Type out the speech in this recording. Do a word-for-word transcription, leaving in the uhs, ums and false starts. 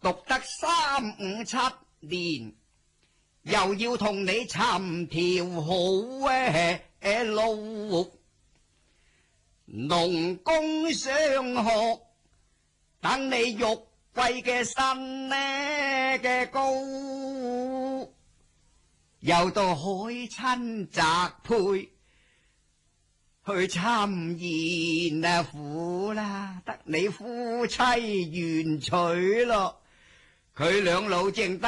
讀得三五七年，又要同你尋條好誒路，農工商學，等你玉貴嘅身呢嘅高，又到海親宅配去參宴啊苦啦，得你夫妻緣娶咯，佢兩老正